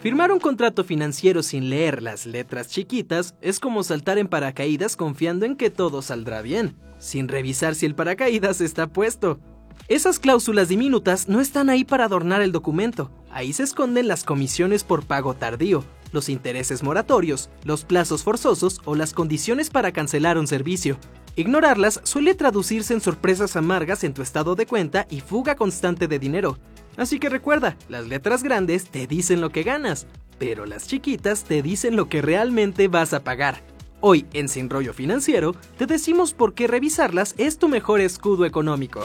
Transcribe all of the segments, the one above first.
Firmar un contrato financiero sin leer las letras chiquitas es como saltar en paracaídas confiando en que todo saldrá bien, sin revisar si el paracaídas está puesto. Esas cláusulas diminutas no están ahí para adornar el documento. Ahí se esconden las comisiones por pago tardío, los intereses moratorios, los plazos forzosos o las condiciones para cancelar un servicio. Ignorarlas suele traducirse en sorpresas amargas en tu estado de cuenta y fuga constante de dinero. Así que recuerda, las letras grandes te dicen lo que ganas, pero las chiquitas te dicen lo que realmente vas a pagar. Hoy, en Sin Rollo Financiero, te decimos por qué revisarlas es tu mejor escudo económico.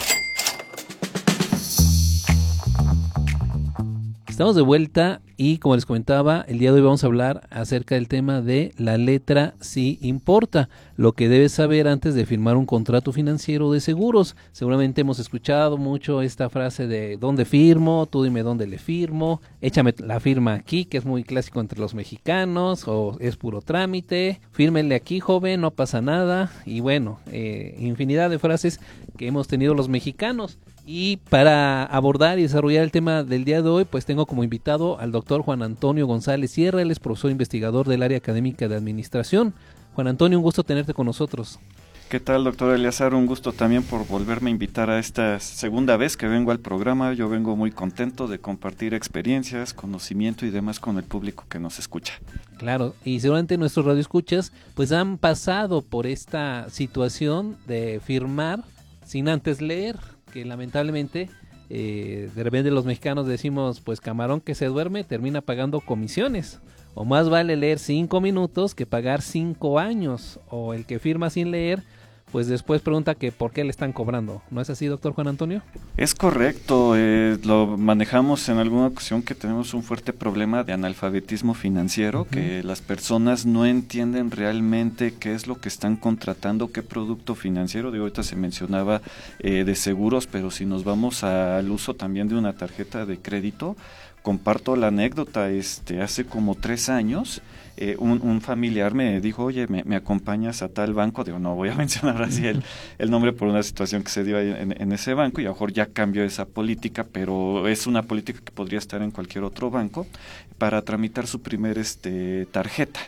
Estamos de vuelta y, como les comentaba, el día de hoy vamos a hablar acerca del tema de la letra sí importa, lo que debes saber antes de firmar un contrato financiero de seguros. Seguramente hemos escuchado mucho esta frase de ¿dónde firmo? Tú dime dónde le firmo, échame la firma aquí, que es muy clásico entre los mexicanos, o es puro trámite, fírmenle aquí, joven, no pasa nada, y bueno, infinidad de frases que hemos tenido los mexicanos. Y para abordar y desarrollar el tema del día de hoy, pues tengo como invitado al doctor Juan Antonio González Sierra. Él es profesor investigador del área académica de administración. Juan Antonio, un gusto tenerte con nosotros. ¿Qué tal, doctor Eleazar? Un gusto también por volverme a invitar a esta segunda vez que vengo al programa. Yo vengo muy contento de compartir experiencias, conocimiento y demás con el público que nos escucha. Claro, y seguramente nuestros radioescuchas pues han pasado por esta situación de firmar sin antes leer, que lamentablemente de repente los mexicanos decimos, pues camarón que se duerme termina pagando comisiones, o más vale leer 5 minutos que pagar 5 años, o el que firma sin leer pues después pregunta que por qué le están cobrando. ¿No es así, doctor Juan Antonio? Es correcto, lo manejamos en alguna ocasión que tenemos un fuerte problema de analfabetismo financiero, que las personas no entienden realmente qué es lo que están contratando, qué producto financiero. Digo, ahorita se mencionaba de seguros, pero si nos vamos al uso también de una tarjeta de crédito, comparto la anécdota, hace como 3 años, un familiar me dijo, oye, ¿me acompañas a tal banco? Digo, no voy a mencionar así el nombre por una situación que se dio ahí en ese banco, y a lo mejor ya cambió esa política, pero es una política que podría estar en cualquier otro banco, para tramitar su primer tarjeta,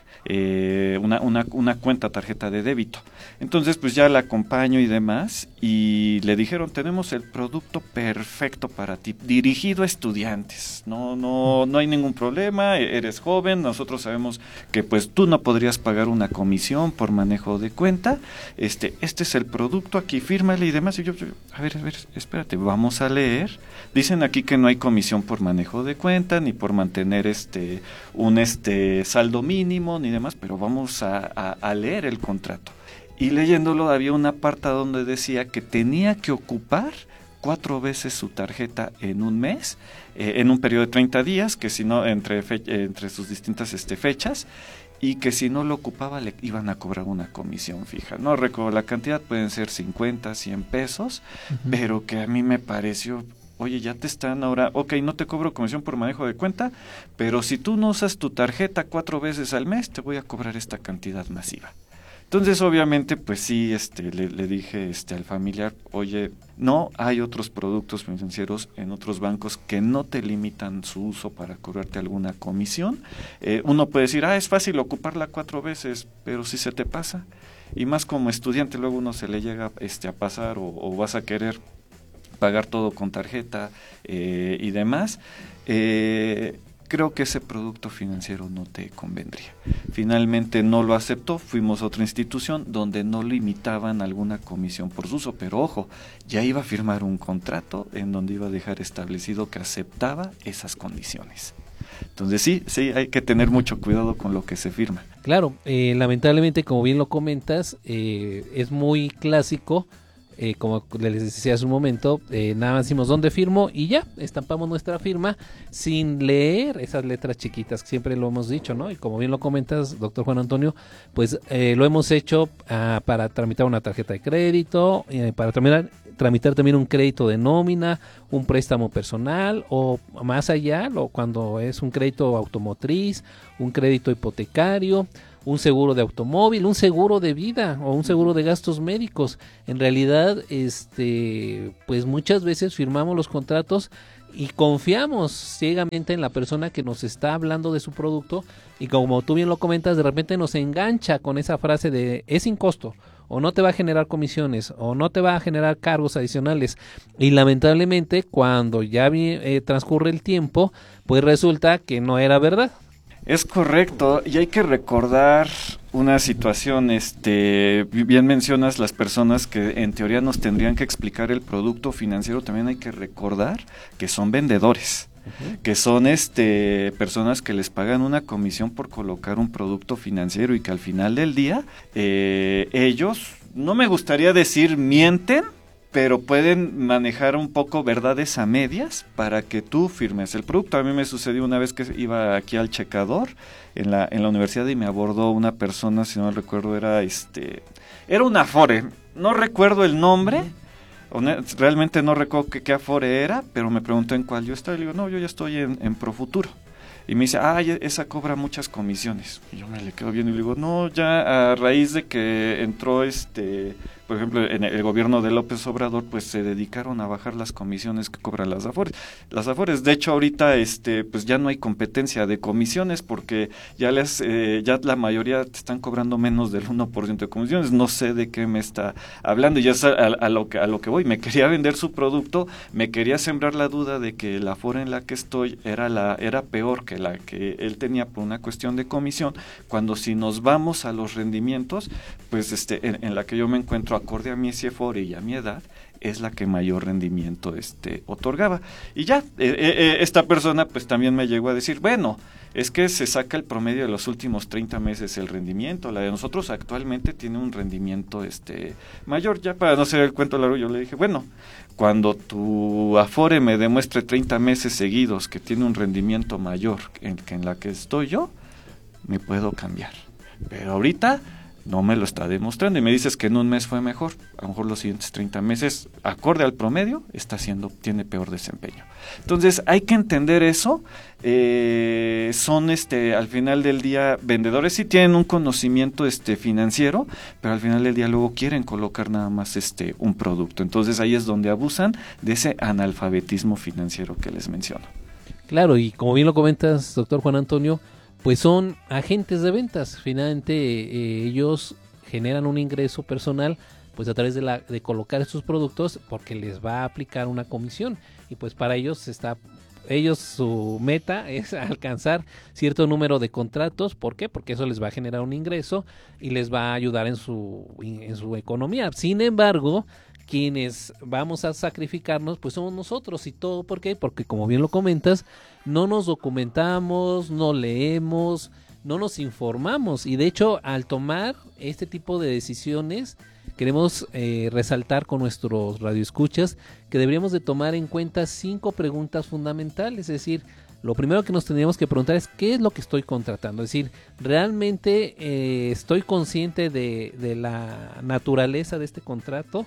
una cuenta tarjeta de débito. Entonces, pues ya la acompaño y demás, y le dijeron, tenemos el producto perfecto para ti, dirigido a estudiantes, no hay ningún problema, eres joven, nosotros sabemos que pues tú no podrías pagar una comisión por manejo de cuenta, este es el producto, aquí fírmale y demás. Y yo, a ver, espérate, vamos a leer. Dicen aquí que no hay comisión por manejo de cuenta, ni por mantener un saldo mínimo, ni demás, pero vamos a leer el contrato. Y leyéndolo había una parte donde decía que tenía que ocupar 4 veces su tarjeta en un mes, en un periodo de 30 días, que si no, entre sus distintas fechas, y que si no lo ocupaba le iban a cobrar una comisión fija. No recuerdo la cantidad, pueden ser 50, 100 pesos, pero que a mí me pareció, oye, ya te están ahora, ok, no te cobro comisión por manejo de cuenta, pero si tú no usas tu tarjeta 4 veces al mes, te voy a cobrar esta cantidad masiva. Entonces, obviamente, pues sí, le dije al familiar, oye, no hay otros productos financieros en otros bancos que no te limitan su uso para cobrarte alguna comisión. Uno puede decir, es fácil ocuparla 4 veces, pero si se te pasa, y más como estudiante, luego uno se le llega a pasar, o vas a querer pagar todo con tarjeta y demás, creo que ese producto financiero no te convendría. Finalmente no lo aceptó, fuimos a otra institución donde no limitaban alguna comisión por su uso, pero ojo, ya iba a firmar un contrato en donde iba a dejar establecido que aceptaba esas condiciones. Entonces sí, hay que tener mucho cuidado con lo que se firma. Claro, lamentablemente, como bien lo comentas, es muy clásico. Como les decía hace un momento, nada más decimos dónde firmo y ya, estampamos nuestra firma sin leer esas letras chiquitas, que siempre lo hemos dicho, ¿no? Y como bien lo comentas, doctor Juan Antonio, pues lo hemos hecho para tramitar una tarjeta de crédito, para tramitar también un crédito de nómina, un préstamo personal, o más allá, cuando es un crédito automotriz, un crédito hipotecario, un seguro de automóvil, un seguro de vida o un seguro de gastos médicos. En realidad, pues muchas veces firmamos los contratos y confiamos ciegamente en la persona que nos está hablando de su producto, y como tú bien lo comentas, de repente nos engancha con esa frase de es sin costo, o no te va a generar comisiones, o no te va a generar cargos adicionales, y lamentablemente cuando ya transcurre el tiempo, pues resulta que no era verdad. Es correcto, y hay que recordar una situación, bien mencionas las personas que en teoría nos tendrían que explicar el producto financiero, también hay que recordar que son vendedores. Que son personas que les pagan una comisión por colocar un producto financiero y que al final del día ellos, no me gustaría decir mienten, pero pueden manejar un poco verdades a medias para que tú firmes el producto. A mí me sucedió una vez que iba aquí al checador en la universidad y me abordó una persona, si no recuerdo, era un Afore, no recuerdo el nombre. Realmente no recuerdo qué Afore era, pero me preguntó en cuál yo estaba. Le digo, no, yo ya estoy en Profuturo. Y me dice, esa cobra muchas comisiones. Y yo me le quedo viendo y le digo, no, ya a raíz de que entró por ejemplo, en el gobierno de López Obrador, pues se dedicaron a bajar las comisiones que cobran las Afores. Las Afores, de hecho, ahorita, pues ya no hay competencia de comisiones porque ya la mayoría te están cobrando menos del 1% de comisiones. No sé de qué me está hablando. Y ya es a lo que voy. Me quería vender su producto, me quería sembrar la duda de que la Afore en la que estoy era peor que la que él tenía por una cuestión de comisión, cuando si nos vamos a los rendimientos, pues en la que yo me encuentro acorde a mi Afore y a mi edad, es la que mayor rendimiento otorgaba. Y ya, esta persona pues también me llegó a decir, bueno, es que se saca el promedio de los últimos 30 meses el rendimiento, la de nosotros actualmente tiene un rendimiento mayor. Ya para no ser el cuento largo, yo le dije, bueno, cuando tu Afore me demuestre 30 meses seguidos que tiene un rendimiento mayor que en la que estoy yo, me puedo cambiar. Pero ahorita no me lo está demostrando y me dices que en un mes fue mejor. A lo mejor los siguientes 30 meses, acorde al promedio, tiene peor desempeño. Entonces hay que entender eso. Son al final del día vendedores, sí tienen un conocimiento financiero, pero al final del día luego quieren colocar nada más un producto. Entonces ahí es donde abusan de ese analfabetismo financiero que les menciono. Claro, y como bien lo comentas, doctor Juan Antonio, pues son agentes de ventas. Finalmente ellos generan un ingreso personal pues a través de colocar estos productos, porque les va a aplicar una comisión, y pues para ellos su meta es alcanzar cierto número de contratos. ¿Por qué? Porque eso les va a generar un ingreso y les va a ayudar en su economía. Sin embargo, quienes vamos a sacrificarnos pues somos nosotros. ¿Y todo por qué? Porque, como bien lo comentas, no nos documentamos, no leemos, no nos informamos, y de hecho al tomar este tipo de decisiones queremos resaltar con nuestros radioescuchas que deberíamos de tomar en cuenta 5 preguntas fundamentales. Es decir, lo primero que nos tendríamos que preguntar es ¿qué es lo que estoy contratando? Es decir, ¿realmente estoy consciente de la naturaleza de este contrato?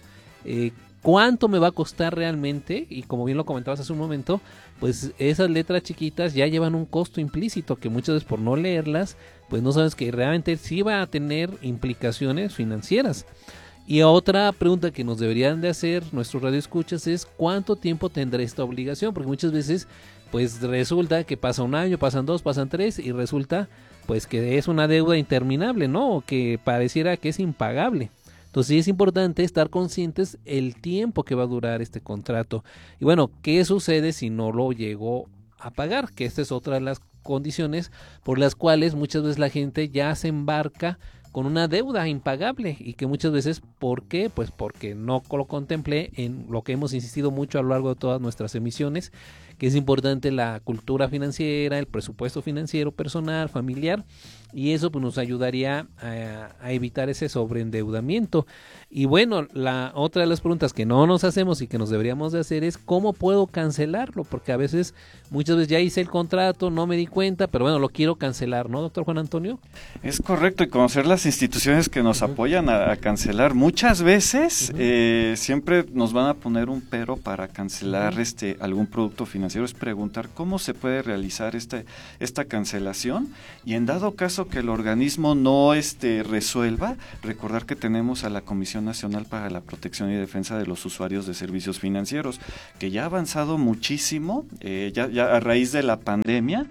¿Cuánto me va a costar realmente? Y como bien lo comentabas hace un momento, pues esas letras chiquitas ya llevan un costo implícito que muchas veces por no leerlas, pues no sabes que realmente sí va a tener implicaciones financieras. Y otra pregunta que nos deberían de hacer nuestros radioescuchas es ¿cuánto tiempo tendré esta obligación? Porque muchas veces pues resulta que pasa un año, pasan 2, pasan 3 y resulta pues que es una deuda interminable, ¿no? O que pareciera que es impagable. Entonces sí es importante estar conscientes el tiempo que va a durar este contrato. Y bueno, ¿qué sucede si no lo llegó a pagar? Que esta es otra de las condiciones por las cuales muchas veces la gente ya se embarca con una deuda impagable, y que muchas veces, ¿por qué? Pues porque no lo contemplé en lo que hemos insistido mucho a lo largo de todas nuestras emisiones, que es importante la cultura financiera, el presupuesto financiero personal, familiar, y eso pues nos ayudaría a evitar ese sobreendeudamiento. Y bueno, la otra de las preguntas que no nos hacemos y que nos deberíamos de hacer es ¿cómo puedo cancelarlo? Porque a veces, muchas veces ya hice el contrato, no me di cuenta, pero bueno, lo quiero cancelar, ¿no, doctor Juan Antonio? Es correcto, y conocer las instituciones que nos apoyan a cancelar. Muchas veces siempre nos van a poner un pero para cancelar algún producto financiero financiero es preguntar cómo se puede realizar esta cancelación, y en dado caso que el organismo no resuelva, recordar que tenemos a la Comisión Nacional para la Protección y Defensa de los Usuarios de Servicios Financieros, que ya ha avanzado muchísimo, ya a raíz de la pandemia,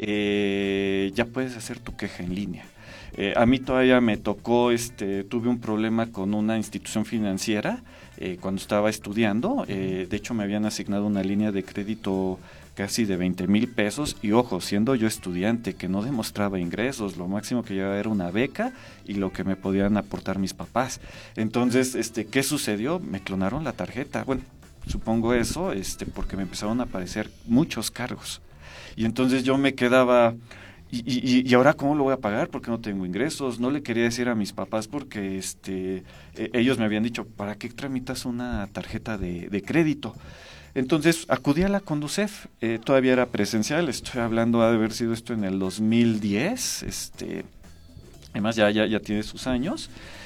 ya puedes hacer tu queja en línea. A mí todavía me tocó, tuve un problema con una institución financiera cuando estaba estudiando. De hecho, me habían asignado una línea de crédito casi de 20,000 pesos, y ojo, siendo yo estudiante que no demostraba ingresos, lo máximo que llevaba era una beca y lo que me podían aportar mis papás. Entonces, ¿qué sucedió? Me clonaron la tarjeta. Bueno, supongo eso, porque me empezaron a aparecer muchos cargos. Y entonces yo me quedaba... ¿Y ahora cómo lo voy a pagar? Porque no tengo ingresos. No le quería decir a mis papás porque ellos me habían dicho, ¿para qué tramitas una tarjeta de crédito? Entonces acudí a la Conducef, todavía era presencial, estoy hablando de haber sido esto en el 2010, además ya tiene sus años.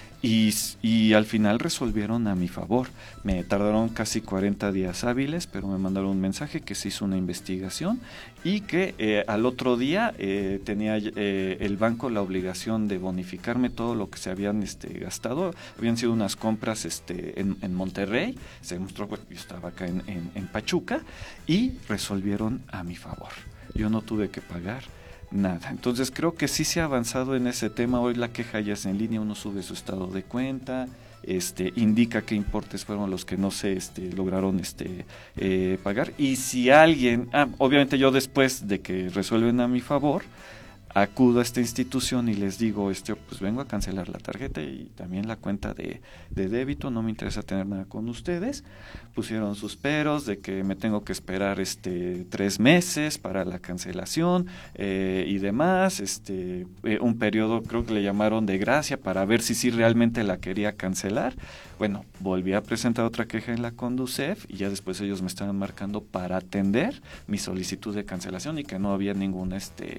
Y al final resolvieron a mi favor. Me tardaron casi 40 días hábiles, pero me mandaron un mensaje que se hizo una investigación y que al otro día tenía el banco la obligación de bonificarme todo lo que se habían gastado. Habían sido unas compras en Monterrey, se demostró que yo estaba acá en Pachuca, y resolvieron a mi favor. Yo no tuve que pagar nada. Entonces creo que sí se ha avanzado en ese tema. Hoy la queja ya es en línea, uno sube su estado de cuenta, indica qué importes fueron los que no se lograron pagar, y si alguien, obviamente yo después de que resuelven a mi favor, acudo a esta institución y les digo, pues vengo a cancelar la tarjeta y también la cuenta de débito, no me interesa tener nada con ustedes. Pusieron sus peros de que me tengo que esperar 3 meses para la cancelación y demás, un periodo, creo que le llamaron de gracia, para ver si sí realmente la quería cancelar. Bueno, volví a presentar otra queja en la Conducef y ya después ellos me estaban marcando para atender mi solicitud de cancelación y que no había ningún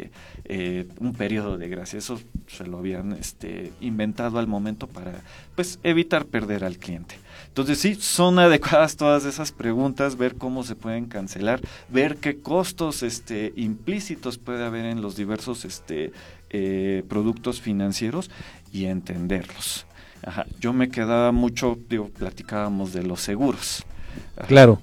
un periodo de gracia. Eso se lo habían inventado al momento para pues evitar perder al cliente. Entonces sí, son adecuadas todas esas preguntas, ver cómo se pueden cancelar, ver qué costos implícitos puede haber en los diversos productos financieros y entenderlos. Ajá. Yo me quedaba mucho, platicábamos de los seguros. Ajá. Claro.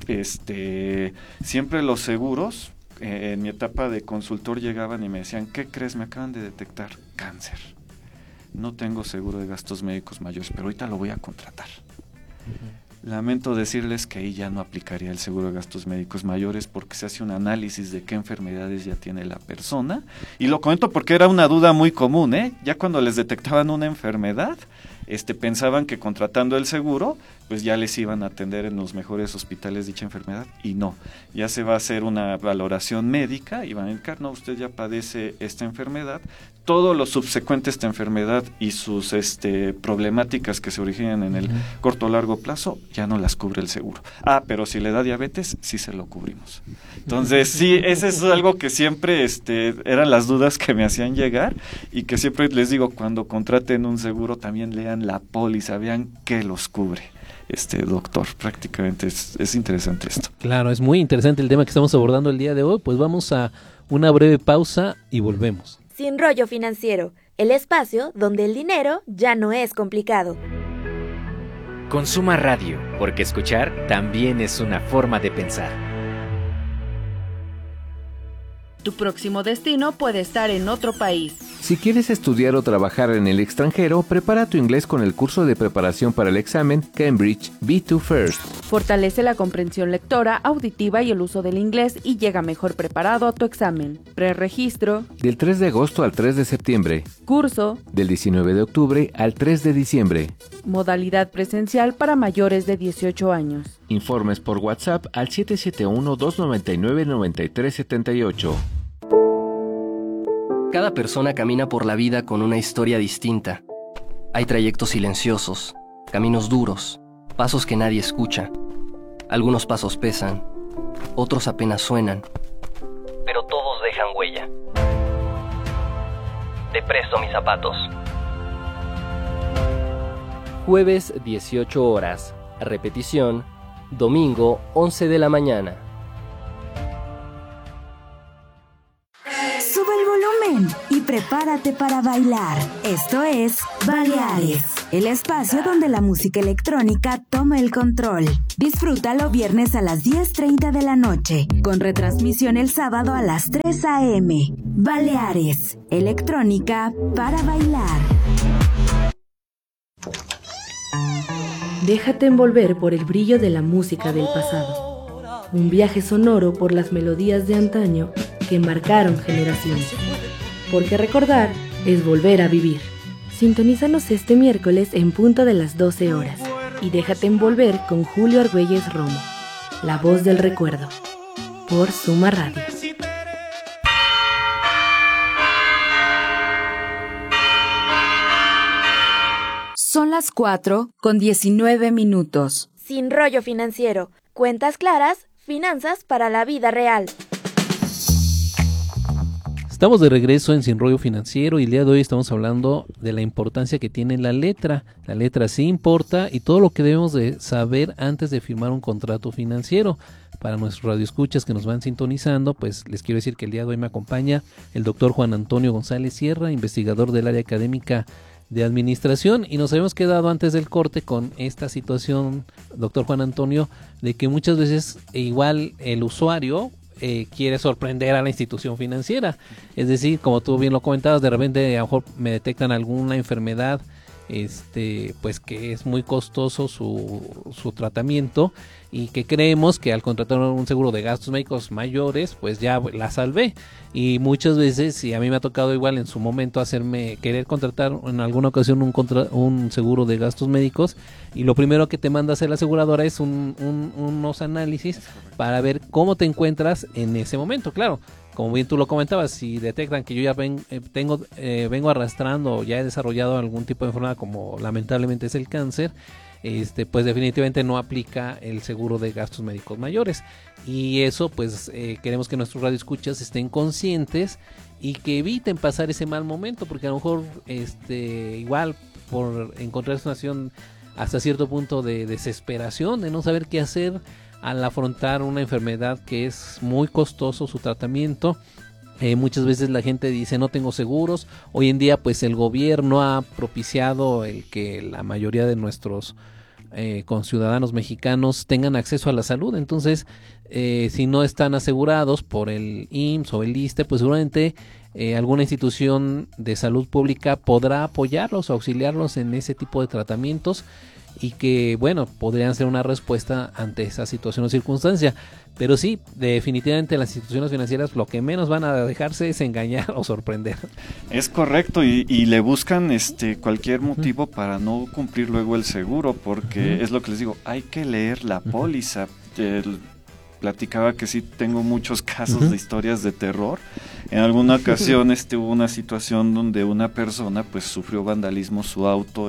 Siempre los seguros, en mi etapa de consultor llegaban y me decían, ¿qué crees? Me acaban de detectar cáncer. No tengo seguro de gastos médicos mayores, pero ahorita lo voy a contratar. Uh-huh. Lamento decirles que ahí ya no aplicaría el seguro de gastos médicos mayores porque se hace un análisis de qué enfermedades ya tiene la persona. Y lo comento porque era una duda muy común, ya cuando les detectaban una enfermedad, pensaban que contratando el seguro, pues ya les iban a atender en los mejores hospitales dicha enfermedad, y no, ya se va a hacer una valoración médica y van a indicar, no, usted ya padece esta enfermedad, todo lo subsecuente a esta enfermedad y sus problemáticas que se originan en el corto o largo plazo, ya no las cubre el seguro. Pero si le da diabetes, sí se lo cubrimos. Entonces, sí, ese es algo que siempre eran las dudas que me hacían llegar, y que siempre les digo, cuando contraten un seguro, también lean la póliza, vean qué los cubre. Doctor, prácticamente es interesante esto. Claro, es muy interesante el tema que estamos abordando el día de hoy. Pues vamos a una breve pausa y volvemos. Sin Rollo Financiero, el espacio donde el dinero ya no es complicado. Consuma Radio, porque escuchar también es una forma de pensar. Tu próximo destino puede estar en otro país. Si quieres estudiar o trabajar en el extranjero, prepara tu inglés con el curso de preparación para el examen Cambridge B2 First. Fortalece la comprensión lectora, auditiva y el uso del inglés y llega mejor preparado a tu examen. Preregistro. Del 3 de agosto al 3 de septiembre. Curso. Del 19 de octubre al 3 de diciembre. Modalidad presencial para mayores de 18 años. Informes por WhatsApp al 771-299-9378. Cada persona camina por la vida con una historia distinta. Hay trayectos silenciosos, caminos duros, pasos que nadie escucha. Algunos pasos pesan, otros apenas suenan, pero todos dejan huella. Te presto mis zapatos. Jueves 18 horas. Repetición, domingo 11 de la mañana. Sube el volumen y prepárate para bailar. Esto es Baleares, el espacio donde la música electrónica toma el control. Disfrútalo viernes a las 10:30 de la noche, con retransmisión el sábado a las 3 a.m. Baleares, electrónica para bailar. Déjate envolver por el brillo de la música del pasado. Un viaje sonoro por las melodías de antaño que marcaron generaciones. Porque recordar es volver a vivir. Sintonízanos este miércoles en punto de las 12 horas y déjate envolver con Julio Argüelles Romo, la voz del recuerdo, por Suma Radio. Son las 4:19. Sin rollo financiero. Cuentas claras, finanzas para la vida real. Estamos de regreso en Sin Rollo Financiero y el día de hoy estamos hablando de la importancia que tiene la letra. La letra sí importa y todo lo que debemos de saber antes de firmar un contrato financiero. Para nuestros radioescuchas que nos van sintonizando, pues les quiero decir que el día de hoy me acompaña el doctor Juan Antonio González Sierra, investigador del área académica de administración, y nos habíamos quedado antes del corte con esta situación, doctor Juan Antonio, de que muchas veces igual el usuario quiere sorprender a la institución financiera. Es decir, como tú bien lo comentabas, de repente a lo mejor me detectan alguna enfermedad, pues que es muy costoso su tratamiento, y que creemos que al contratar un seguro de gastos médicos mayores, pues ya la salvé. Y muchas veces, y a mí me ha tocado igual en su momento querer contratar en alguna ocasión un seguro de gastos médicos, y lo primero que te manda a hacer la aseguradora es unos análisis para ver cómo te encuentras en ese momento. Claro, como bien tú lo comentabas, si detectan que yo ya vengo arrastrando, ya he desarrollado algún tipo de enfermedad, como lamentablemente es el cáncer, pues definitivamente no aplica el seguro de gastos médicos mayores. Y eso, pues queremos que nuestros radioescuchas estén conscientes y que eviten pasar ese mal momento, porque a lo mejor igual por encontrarse una situación hasta cierto punto de desesperación, de no saber qué hacer al afrontar una enfermedad que es muy costoso su tratamiento. Muchas veces la gente dice no tengo seguros. Hoy en día pues el gobierno ha propiciado el que la mayoría de nuestros conciudadanos mexicanos tengan acceso a la salud. Entonces si no están asegurados por el IMSS o el ISSSTE, pues seguramente alguna institución de salud pública podrá apoyarlos o auxiliarlos en ese tipo de tratamientos, y que bueno, podrían ser una respuesta ante esa situación o circunstancia. Pero sí, definitivamente las instituciones financieras lo que menos van a dejarse es engañar o sorprender. Es correcto, y le buscan cualquier motivo para no cumplir luego el seguro, porque es lo que les digo, hay que leer la póliza. Platicaba que sí tengo muchos casos de historias de terror. En alguna ocasión hubo una situación donde una persona pues sufrió vandalismo su auto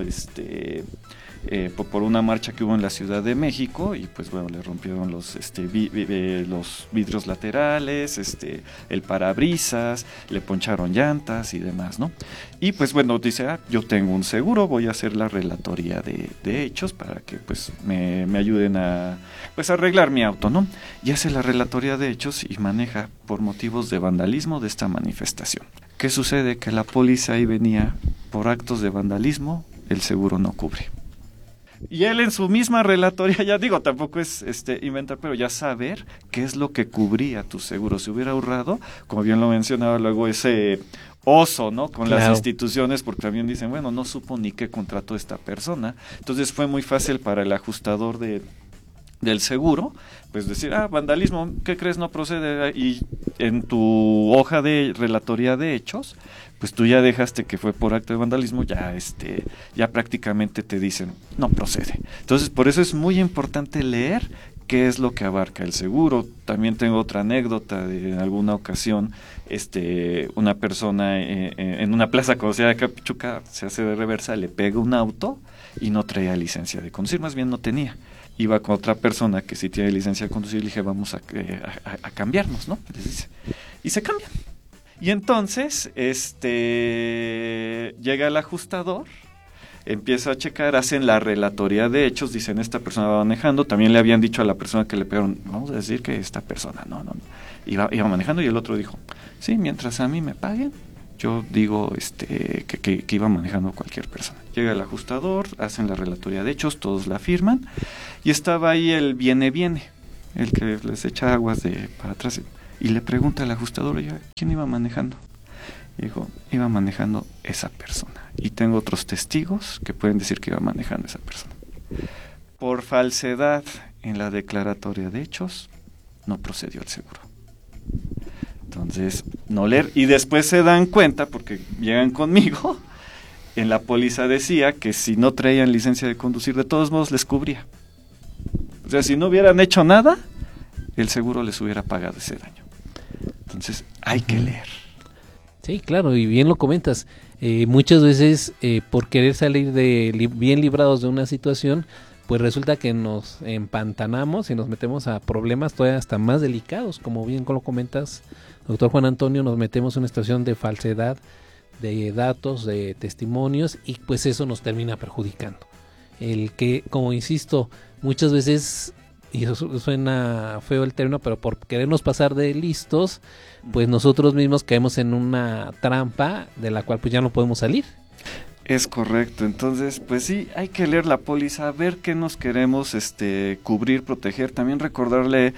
por una marcha que hubo en la Ciudad de México, y pues bueno, le rompieron los vidrios laterales, el parabrisas, le poncharon llantas y demás, ¿no? Y pues bueno, dice, yo tengo un seguro, voy a hacer la relatoría de hechos para que pues me ayuden a pues arreglar mi auto, ¿no? Y hace la relatoría de hechos y maneja por motivos de vandalismo de esta manifestación. ¿Qué sucede? Que la póliza ahí venía por actos de vandalismo, el seguro no cubre. Y él en su misma relatoría, ya digo, tampoco es inventar, pero ya saber qué es lo que cubría tu seguro. Se hubiera ahorrado, como bien lo mencionaba luego, ese oso, ¿no? Con las instituciones, porque también dicen, bueno, no supo ni qué contrató esta persona. Entonces fue muy fácil para el ajustador del seguro, pues decir, vandalismo, ¿qué crees? No procede. Y en tu hoja de relatoría de hechos, pues tú ya dejaste que fue por acto de vandalismo, ya prácticamente te dicen, no procede. Entonces, por eso es muy importante leer qué es lo que abarca el seguro. También tengo otra anécdota de en alguna ocasión, una persona en una plaza conocida de Capichuca se hace de reversa, le pega un auto y no traía licencia de conducir, más bien no tenía. Iba con otra persona que sí tiene licencia de conducir, y le dije, vamos a cambiarnos, ¿no? Les dice. Y se cambian. Y entonces, llega el ajustador, empieza a checar, hacen la relatoría de hechos, dicen, esta persona va manejando, también le habían dicho a la persona que le pegaron, vamos a decir que esta persona, no, iba manejando, y el otro dijo, Sí, mientras a mí me paguen, yo digo que iba manejando cualquier persona. Llega el ajustador, hacen la relatoría de hechos, todos la firman, y estaba ahí el viene, el que les echa aguas para atrás, y le pregunta al ajustador, oye, ¿quién iba manejando? Y dijo, iba manejando esa persona. Y tengo otros testigos que pueden decir que iba manejando esa persona. Por falsedad en la declaratoria de hechos, no procedió el seguro. Entonces, no leer. Y después se dan cuenta, porque llegan conmigo, en la póliza decía que si no traían licencia de conducir, de todos modos les cubría. O sea, si no hubieran hecho nada, el seguro les hubiera pagado ese daño. Entonces, hay que leer. Sí, claro, y bien lo comentas. Muchas veces, por querer salir bien librados de una situación, pues resulta que nos empantanamos y nos metemos a problemas todavía hasta más delicados, como bien lo comentas, doctor Juan Antonio, nos metemos en una situación de falsedad de datos, de testimonios, y pues eso nos termina perjudicando. El que, como insisto, muchas veces, y eso suena feo el término, pero por querernos pasar de listos, pues nosotros mismos caemos en una trampa de la cual pues ya no podemos salir. Es correcto, entonces pues sí, hay que leer la póliza, ver qué nos queremos cubrir, proteger, también recordarle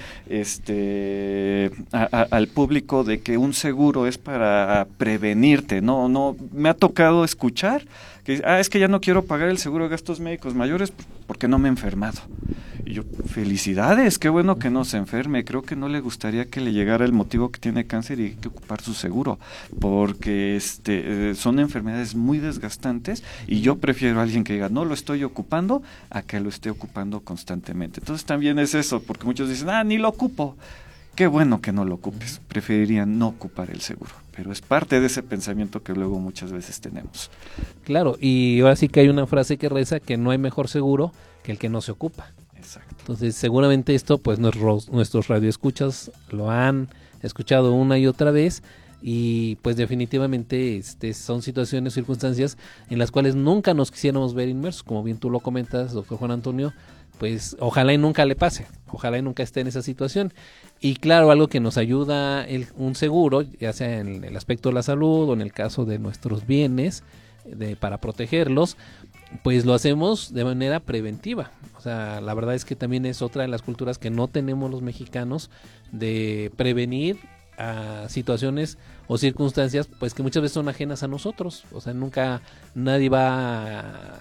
al público de que un seguro es para prevenirte, no me ha tocado escuchar que es que ya no quiero pagar el seguro de gastos médicos mayores porque no me he enfermado. Y yo, felicidades, qué bueno que no se enferme, creo que no le gustaría que le llegara el motivo que tiene cáncer y hay que ocupar su seguro, porque son enfermedades muy desgastantes y yo prefiero a alguien que diga, no lo estoy ocupando, a que lo esté ocupando constantemente. Entonces también es eso, porque muchos dicen, ni lo ocupo. Qué bueno que no lo ocupes, preferiría no ocupar el seguro, pero es parte de ese pensamiento que luego muchas veces tenemos. Claro, y ahora sí que hay una frase que reza que no hay mejor seguro que el que no se ocupa. Exacto. Entonces seguramente esto pues nuestros radioescuchas lo han escuchado una y otra vez, y pues definitivamente son situaciones, circunstancias en las cuales nunca nos quisiéramos ver inmersos, como bien tú lo comentas, doctor Juan Antonio. Pues ojalá y nunca le pase, ojalá y nunca esté en esa situación. Y claro, algo que nos ayuda un seguro, ya sea en el aspecto de la salud o en el caso de nuestros bienes, para protegerlos, pues lo hacemos de manera preventiva. O sea, la verdad es que también es otra de las culturas que no tenemos los mexicanos, de prevenir a situaciones o circunstancias pues que muchas veces son ajenas a nosotros. O sea, nunca nadie va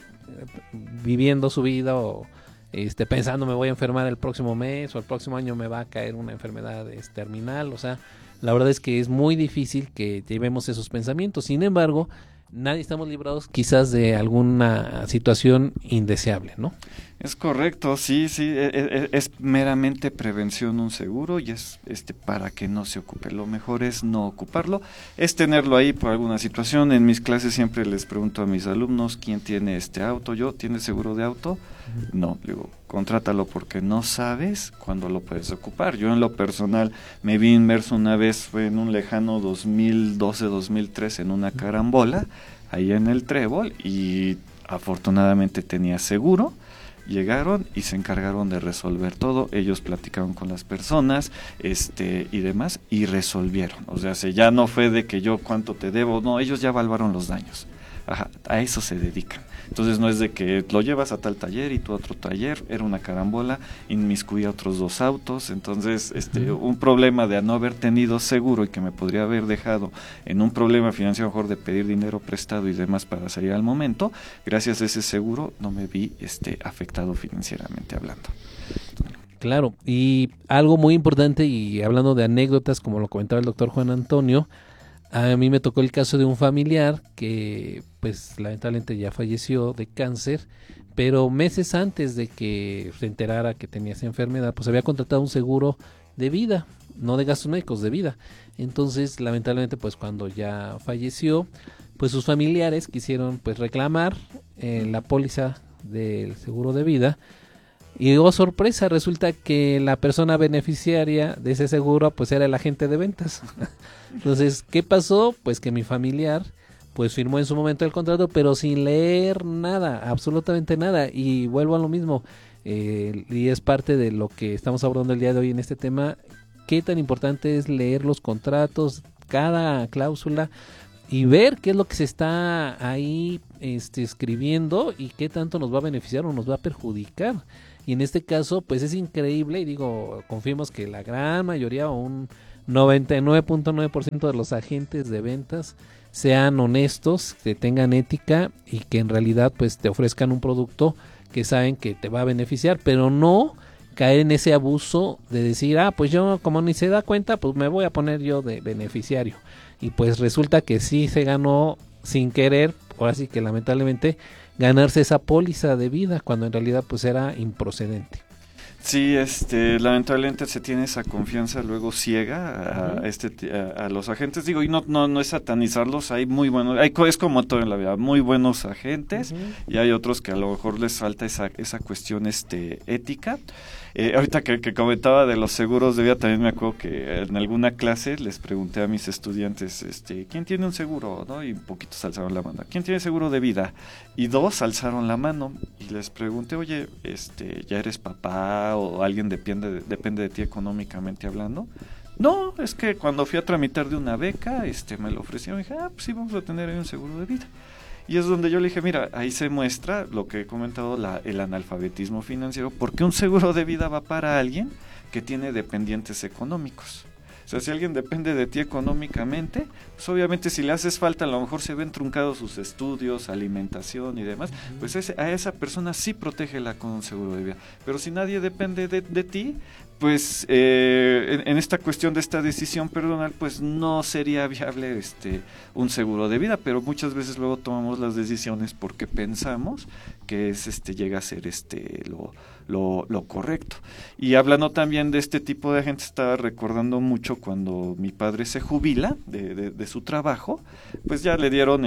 viviendo su vida o pensando me voy a enfermar el próximo mes o el próximo año me va a caer una enfermedad terminal. O sea, la verdad es que es muy difícil que llevemos esos pensamientos. Sin embargo, nadie estamos librados quizás de alguna situación indeseable, ¿no? Es correcto, sí, es meramente prevención un seguro y es para que no se ocupe. Lo mejor es no ocuparlo, es tenerlo ahí por alguna situación. En mis clases siempre les pregunto a mis alumnos, ¿quién tiene auto? ¿Yo? ¿Tienes seguro de auto? No, digo, contrátalo porque no sabes cuándo lo puedes ocupar. Yo en lo personal me vi inmerso una vez, fue en un lejano 2012-2013 en una carambola, ahí en el Trébol, y afortunadamente tenía seguro. Llegaron y se encargaron de resolver todo, ellos platicaron con las personas y demás y resolvieron. O sea, ya no fue de que yo cuánto te debo, no, ellos ya evaluaron los daños. Ajá, a eso se dedican. Entonces no es de que lo llevas a tal taller y tú a otro taller, era una carambola, inmiscuía otros 2 autos, entonces un problema de no haber tenido seguro y que me podría haber dejado en un problema financiero, mejor de pedir dinero prestado y demás para salir al momento, gracias a ese seguro no me vi afectado financieramente hablando. Claro, y algo muy importante, y hablando de anécdotas, como lo comentaba el doctor Juan Antonio, a mí me tocó el caso de un familiar que pues lamentablemente ya falleció de cáncer, pero meses antes de que se enterara que tenía esa enfermedad, pues había contratado un seguro de vida, no de gastos médicos, de vida. Entonces lamentablemente pues cuando ya falleció, pues sus familiares quisieron pues reclamar la póliza del seguro de vida. Y oh sorpresa, resulta que la persona beneficiaria de ese seguro pues era el agente de ventas. Entonces, ¿qué pasó? Pues que mi familiar pues firmó en su momento el contrato, pero sin leer nada, absolutamente nada. Y vuelvo a lo mismo, y es parte de lo que estamos abordando el día de hoy en este tema, qué tan importante es leer los contratos, cada cláusula, y ver qué es lo que se está ahí escribiendo y qué tanto nos va a beneficiar o nos va a perjudicar. Y en este caso, pues es increíble, y digo, confiemos que la gran mayoría o un 99.9% de los agentes de ventas sean honestos, que tengan ética y que en realidad pues te ofrezcan un producto que saben que te va a beneficiar, pero no caer en ese abuso de decir, pues yo como ni se da cuenta, pues me voy a poner yo de beneficiario. Y pues resulta que sí se ganó sin querer, ahora sí que lamentablemente, ganarse esa póliza de vida cuando en realidad pues era improcedente. Sí, lamentablemente se tiene esa confianza luego ciega a los agentes, digo, y no es satanizarlos, hay muy buenos, es como todo en la vida, muy buenos agentes, y hay otros que a lo mejor les falta esa cuestión ética. Ahorita que comentaba de los seguros de vida, también me acuerdo que en alguna clase les pregunté a mis estudiantes, ¿quién tiene un seguro? ¿No? Y poquitos alzaron la mano. ¿Quién tiene seguro de vida? Y 2 alzaron la mano y les pregunté, oye, ¿ya eres papá o alguien depende de ti económicamente hablando? No, es que cuando fui a tramitar de una beca, me lo ofrecieron y dije, pues sí, vamos a tener ahí un seguro de vida. Y es donde yo le dije, mira, ahí se muestra lo que he comentado, el analfabetismo financiero, porque un seguro de vida va para alguien que tiene dependientes económicos. O sea, si alguien depende de ti económicamente, pues obviamente si le haces falta, a lo mejor se ven truncados sus estudios, alimentación y demás, pues a esa persona sí protégela con un seguro de vida. Pero si nadie depende de ti, pues en esta cuestión de esta decisión personal, pues no sería viable un seguro de vida, pero muchas veces luego tomamos las decisiones porque pensamos que llega a ser lo correcto. Y hablando también de este tipo de gente, estaba recordando mucho cuando mi padre se jubila de su trabajo, pues ya le dieron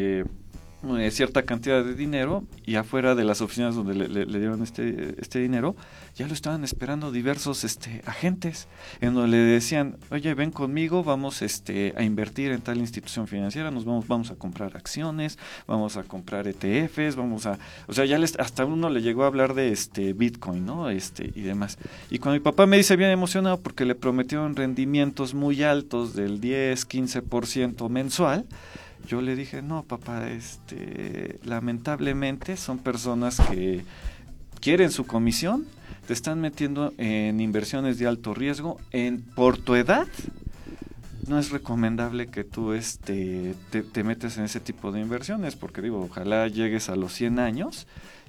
cierta cantidad de dinero, y afuera de las oficinas donde le dieron este dinero, ya lo estaban esperando diversos agentes, en donde le decían, oye, ven conmigo, vamos a invertir en tal institución financiera, vamos a comprar acciones, vamos a comprar ETFs, o sea, ya hasta uno le llegó a hablar de Bitcoin, ¿no? Y demás. Y cuando mi papá me dice bien emocionado porque le prometieron rendimientos muy altos del 10-15% mensual, yo le dije, no, papá, lamentablemente son personas que quieren su comisión, te están metiendo en inversiones de alto riesgo, por tu edad, no es recomendable que tú te metas en ese tipo de inversiones, porque digo, ojalá llegues a los 100 años,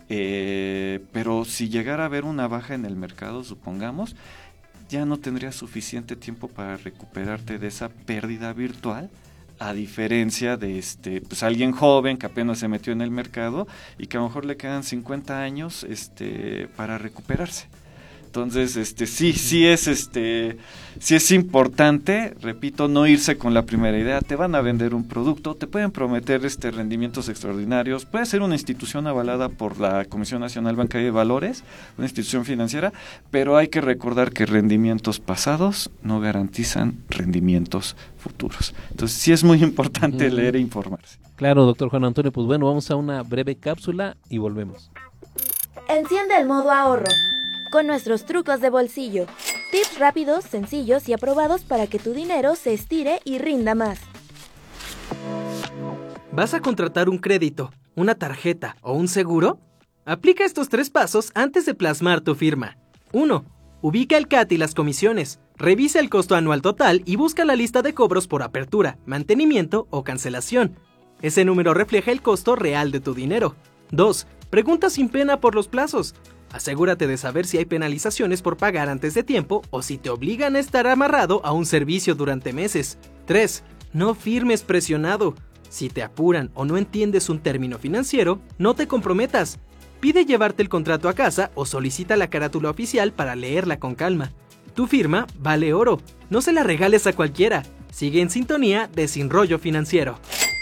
pero si llegara a haber una baja en el mercado, supongamos, ya no tendrías suficiente tiempo para recuperarte de esa pérdida virtual, a diferencia de pues alguien joven que apenas se metió en el mercado y que a lo mejor le quedan 50 años para recuperarse. Entonces, sí es importante, repito, no irse con la primera idea. Te van a vender un producto, te pueden prometer rendimientos extraordinarios, puede ser una institución avalada por la Comisión Nacional Bancaria de Valores, una institución financiera, pero hay que recordar que rendimientos pasados no garantizan rendimientos futuros. Entonces, sí es muy importante leer e informarse. Claro, doctor Juan Antonio, pues bueno, vamos a una breve cápsula y volvemos. Enciende el modo ahorro con nuestros trucos de bolsillo. Tips rápidos, sencillos y aprobados para que tu dinero se estire y rinda más. ¿Vas a contratar un crédito, una tarjeta o un seguro? Aplica estos 3 pasos antes de plasmar tu firma. 1. Ubica el CAT y las comisiones. Revisa el costo anual total y busca la lista de cobros por apertura, mantenimiento o cancelación. Ese número refleja el costo real de tu dinero. 2. Pregunta sin pena por los plazos. Asegúrate de saber si hay penalizaciones por pagar antes de tiempo o si te obligan a estar amarrado a un servicio durante meses. 3. No firmes presionado. Si te apuran o no entiendes un término financiero, no te comprometas. Pide llevarte el contrato a casa o solicita la carátula oficial para leerla con calma. Tu firma vale oro. No se la regales a cualquiera. Sigue en sintonía de Sin Rollo Financiero.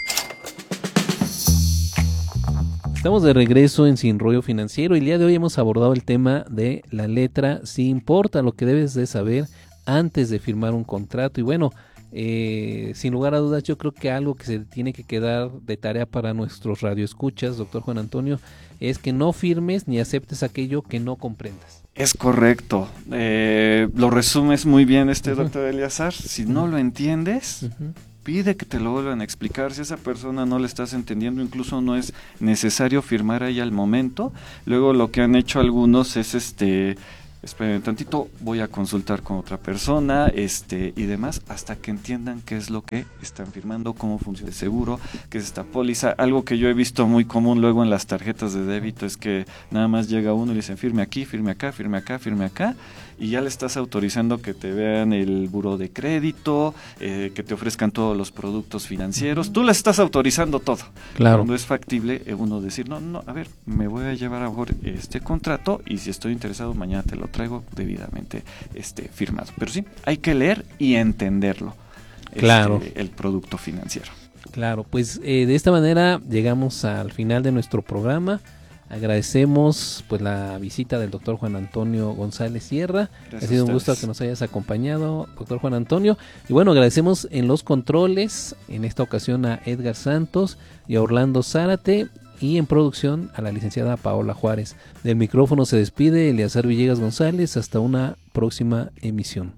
Estamos de regreso en Sin Rollo Financiero y el día de hoy hemos abordado el tema de la letra sí importa, lo que debes de saber antes de firmar un contrato. Y bueno, sin lugar a dudas, yo creo que algo que se tiene que quedar de tarea para nuestros radioescuchas, doctor Juan Antonio, es que no firmes ni aceptes aquello que no comprendas. Es correcto. Lo resumes muy bien, doctor Eleazar. Si no lo entiendes, pide que te lo vuelvan a explicar. Si esa persona no le estás entendiendo, incluso no es necesario firmar ahí al momento. Luego lo que han hecho algunos es esperen tantito, voy a consultar con otra persona, y demás, hasta que entiendan qué es lo que están firmando, cómo funciona el seguro, qué es esta póliza. Algo que yo he visto muy común luego en las tarjetas de débito es que nada más llega uno y le dicen firme aquí, firme acá, firme acá, firme acá, y ya le estás autorizando que te vean el buró de crédito, que te ofrezcan todos los productos financieros. Tú le estás autorizando todo. Claro. No es factible uno decir, no, a ver, me voy a llevar a favor este contrato y si estoy interesado mañana te lo traigo debidamente firmado. Pero sí, hay que leer y entenderlo. Claro. El producto financiero. Claro, pues de esta manera llegamos al final de nuestro programa. Agradecemos pues la visita del doctor Juan Antonio González Sierra. Gracias, ha sido un gusto que nos hayas acompañado, doctor Juan Antonio. Y bueno, agradecemos en los controles, en esta ocasión a Edgar Santos y a Orlando Zárate, y en producción a la licenciada Paola Juárez. Del micrófono se despide Eleazar Villegas González. Hasta una próxima emisión.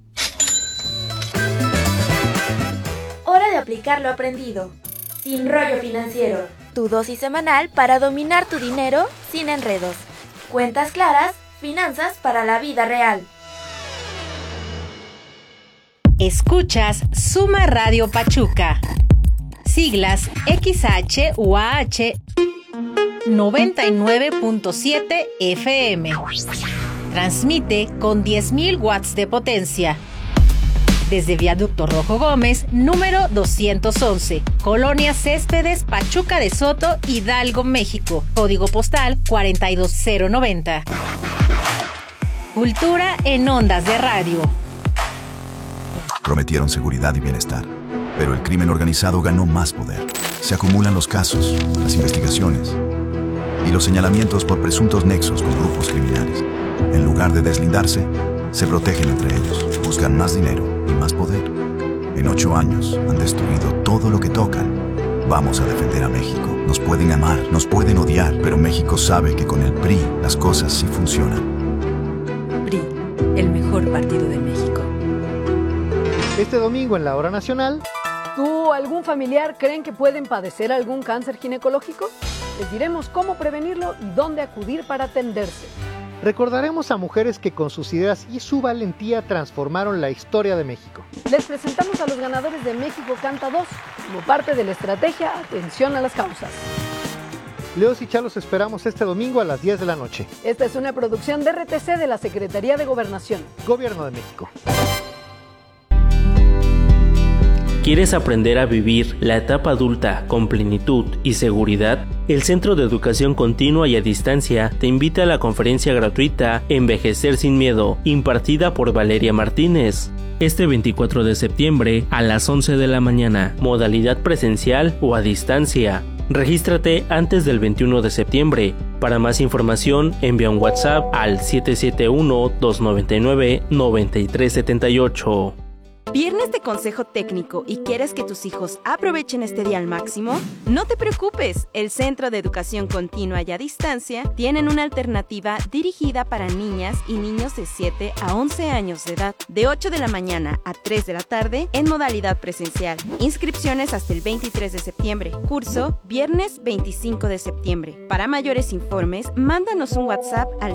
Hora de aplicar lo aprendido. Sin rollo financiero. Tu dosis semanal para dominar tu dinero sin enredos. Cuentas claras, finanzas para la vida real. Escuchas Suma Radio Pachuca. Siglas XHUAH 99.7 FM. Transmite con 10.000 watts de potencia. Desde Viaducto Rojo Gómez, número 211, Colonia Céspedes, Pachuca de Soto, Hidalgo, México. Código postal 42090. Cultura en ondas de radio. Prometieron seguridad y bienestar, pero el crimen organizado ganó más poder. Se acumulan los casos, las investigaciones y los señalamientos por presuntos nexos con grupos criminales. En lugar de deslindarse, se protegen entre ellos, buscan más dinero y más poder. En 8 años han destruido todo lo que tocan. Vamos a defender a México. Nos pueden amar, nos pueden odiar, pero México sabe que con el PRI las cosas sí funcionan. PRI, el mejor partido de México. Este domingo en la Hora Nacional. ¿Tú o algún familiar creen que pueden padecer algún cáncer ginecológico? Les diremos cómo prevenirlo y dónde acudir para atenderse. Recordaremos a mujeres que con sus ideas y su valentía transformaron la historia de México. Les presentamos a los ganadores de México Canta 2, como parte de la estrategia Atención a las Causas. Leos y Chalos esperamos este domingo a las 10 de la noche. Esta es una producción de RTC de la Secretaría de Gobernación. Gobierno de México. ¿Quieres aprender a vivir la etapa adulta con plenitud y seguridad? El Centro de Educación Continua y a Distancia te invita a la conferencia gratuita Envejecer sin Miedo, impartida por Valeria Martínez. Este 24 de septiembre a las 11 de la mañana, modalidad presencial o a distancia. Regístrate antes del 21 de septiembre. Para más información, envía un WhatsApp al 771-299-9378. ¿Viernes de consejo técnico y quieres que tus hijos aprovechen este día al máximo? No te preocupes, el Centro de Educación Continua y a Distancia tienen una alternativa dirigida para niñas y niños de 7 a 11 años de edad, de 8 de la mañana a 3 de la tarde en modalidad presencial. Inscripciones hasta el 23 de septiembre. Curso viernes 25 de septiembre. Para mayores informes, mándanos un WhatsApp al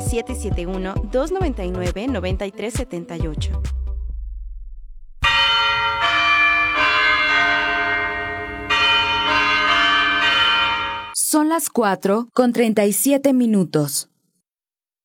771-299-9378. Son las 4:37.